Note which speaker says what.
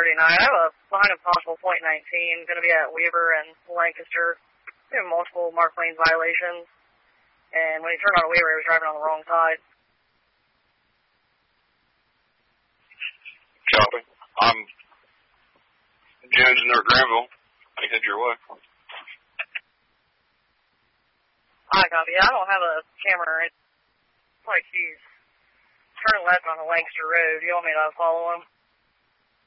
Speaker 1: Saturday night. I have a behind a possible .19. Going to be at Weaver and Lancaster. We have multiple marked lanes violations. And when he turned on Weaver, he was driving on the wrong side.
Speaker 2: Copy. I'm Jones near Granville. I head your way.
Speaker 1: Hi, copy. I don't have a camera. It's like he's turning left on the Lancaster Road. You want me to follow him?